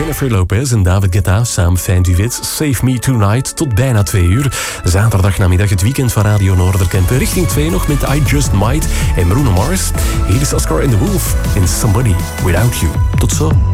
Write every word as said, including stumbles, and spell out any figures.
Jennifer Lopez en David Guetta, Sam Fan Duvet, Save Me Tonight tot bijna twee uur. Zaterdagnamiddag het weekend van Radio Noorderkempen. Richting twee nog met I Just Might en Bruno Mars. Hier is Oscar and the Wolf in Somebody Without You. Tot zo.